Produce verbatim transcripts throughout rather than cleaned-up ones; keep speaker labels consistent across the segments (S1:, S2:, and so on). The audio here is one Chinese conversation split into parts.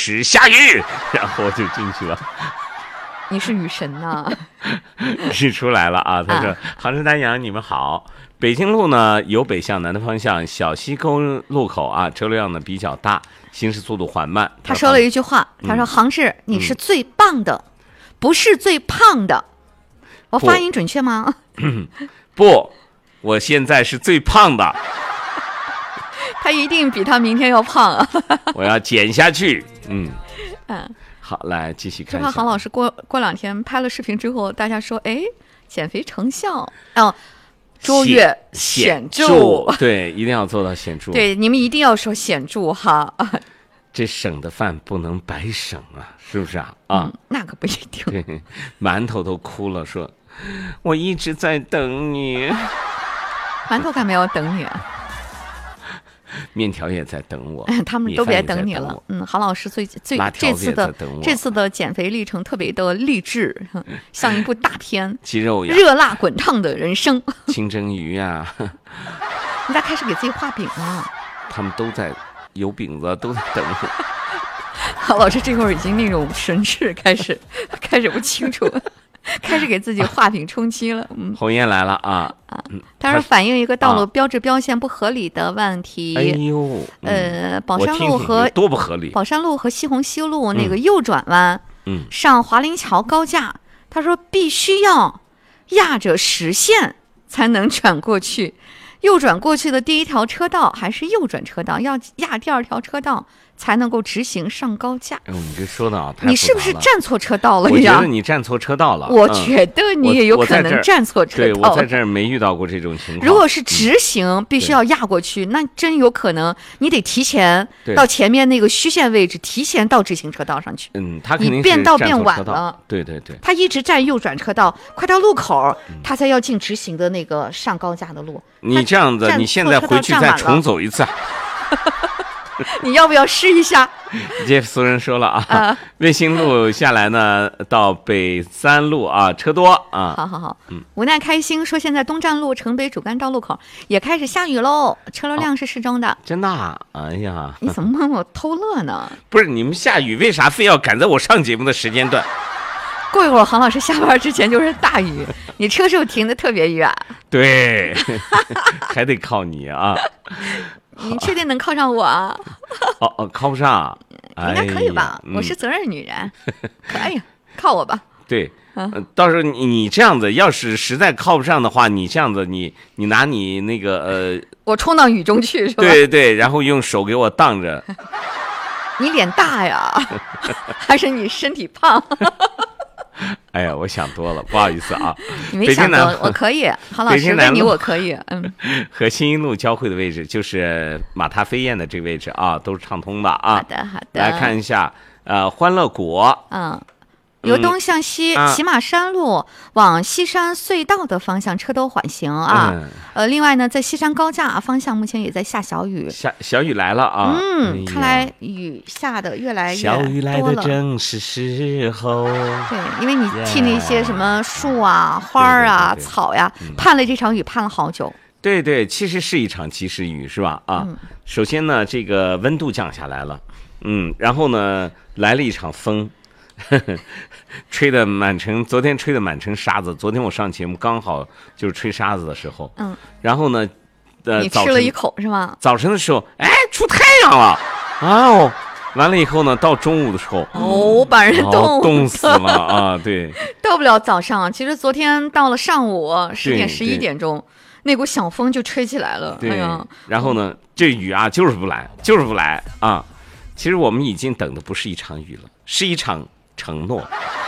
S1: 始下雨，然后我就进去了。
S2: 你是雨神呐、啊？
S1: 是出来了啊！他说：“
S2: 啊、
S1: 杭州丹阳，你们好。北京路呢由北向南的方向，小西沟路口啊，车流量呢比较大，行驶速度缓慢。”
S2: 他说了一句话，他说：“杭志，你是最棒的，嗯、不是最胖的。”我发音准确吗？
S1: 不，我现在是最胖的。
S2: 他一定比他明天要胖啊！
S1: 我要减下去。嗯
S2: 嗯。
S1: 好，来继续看一下。
S2: 就怕杭老师过过两天拍了视频之后，大家说，哎，减肥成效哦，卓越显著，
S1: 对，一定要做到显著。
S2: 对，你们一定要说显著哈。
S1: 这省的饭不能白省啊，是不是啊？啊、
S2: 嗯，那可不一定。
S1: 对，馒头都哭了，说我一直在等你。
S2: 馒头干嘛要等你啊？
S1: 面条也在等我，
S2: 他们都别等你了。嗯，杭老师最最这次的这次的减肥历程特别的励志，像一部大片，
S1: 肌肉呀，
S2: 热辣滚烫的人生，
S1: 清蒸鱼呀。
S2: 你咋开始给自己画饼了？
S1: 他们都在有饼子，都在等我。
S2: 杭老师这会儿已经那种神志开始开始不清楚。开始给自己画饼充饥了。嗯，
S1: 红艳来了啊
S2: 啊！他说反映一个道路标志标线不合理的问题。
S1: 哎呦，
S2: 呃，宝山路和
S1: 多不合理。
S2: 宝山路和西红西路那个右转弯，
S1: 嗯，
S2: 上华林桥高架，他说必须要压着实线才能转过去。右转过去的第一条车道还是右转车道，要压第二条车道才能够直行上高架。
S1: 哎呦，你这说的啊，
S2: 你是不是站错车道了呀？
S1: 我觉得你站错车道了。
S2: 我觉得你也有可能站错车道。
S1: 对，我在这儿没遇到过这种情况。
S2: 如果是直行，嗯、必须要压过去，那真有可能你得提前到前面那个虚线位置，提前到直行车道上去。
S1: 嗯，他肯定
S2: 你变道变晚了。
S1: 对对对。
S2: 他一直站右转车道，快到路口，嗯、他才要进直行的那个上高架的路。
S1: 你这样子，你现在回去再重走一次。
S2: 你要不要试一下？
S1: 这俗人说了啊，呃、卫星路下来呢，到北三路啊，车多啊。
S2: 好好好，嗯，无奈开心说，现在东站路城北主干道路口也开始下雨喽，车流量是适中的。哦、
S1: 真的、啊？哎呀，
S2: 你怎么问我偷乐呢？
S1: 不是你们下雨，为啥非要赶在我上节目的时间段？
S2: 过一会儿，杭老师下班之前就是大雨，你车是不是停得特别远？
S1: 对，还得靠你啊。
S2: 你确定能靠上我啊？
S1: 哦哦，靠不上，
S2: 应该可以吧？哎嗯、我是责任女人，可以靠我吧？
S1: 对，呃、到时候你你这样子，要是实在靠不上的话，你这样子，你你拿你那个呃，
S2: 我冲到雨中去是吧？
S1: 对对，然后用手给我挡着。
S2: 你脸大呀，还是你身体胖？
S1: 哎呀，我想多了，不好意思啊。
S2: 你没想多，我可以。杭老师问你，我可以。嗯。
S1: 和新一路交汇的位置就是马踏飞燕的这个位置啊，都是畅通的啊。
S2: 好的，好的。
S1: 来看一下，呃，欢乐谷。
S2: 嗯。由东向西，嗯、骑马山路往西山隧道的方向车都缓行啊。嗯、呃，另外呢，在西山高架方向目前也在下小雨。
S1: 下小雨来了啊！
S2: 嗯，哎、看来雨下的越来越多了。
S1: 小雨来的正是时候。
S2: 对，因为你替那些什么树啊、yeah, 花儿啊、对对对草呀，嗯、盼了这场雨，盼了好久。
S1: 对对，其实是一场及时雨，是吧？啊，嗯、首先呢，这个温度降下来了，嗯，然后呢，来了一场风。呵呵，吹得满城，昨天吹得满城沙子。昨天我上节目刚好就是吹沙子的时候，嗯，然后呢，呃，
S2: 你吃了一口是吗？
S1: 早晨的时候，哎，出太阳了，啊哦，完了以后呢，到中午的时候，
S2: 哦，把人冻、
S1: 哦、冻死了啊！对，
S2: 到不了早上，其实昨天到了上午十点十一点钟，那股小风就吹起来了。
S1: 对，
S2: 哎呀，
S1: 然后呢，这雨啊就是不来，就是不来啊！其实我们已经等的不是一场雨了，是一场承诺。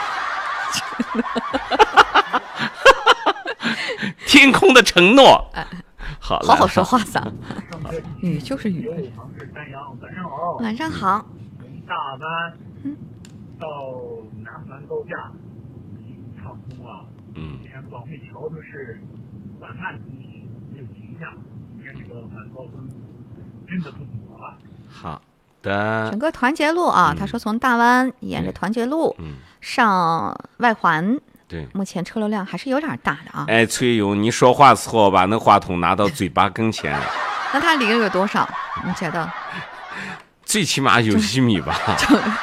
S1: 天空的承诺。好，
S2: 好好说话撒。雨就是雨。晚上好。
S3: 大班到南环高架畅通啊。嗯。你看广汇桥都是缓慢通行，没有停下。你看这个晚高峰真的不堵了。
S1: 好。的
S2: 整个团结路啊，嗯、他说从大湾沿着团结路、嗯、上外环，
S1: 对，
S2: 目前车流量还是有点大的啊。
S1: 哎，崔勇，你说话时候把那话筒拿到嘴巴跟前。
S2: 那他离了有多少？你觉得？
S1: 最起码有一米吧。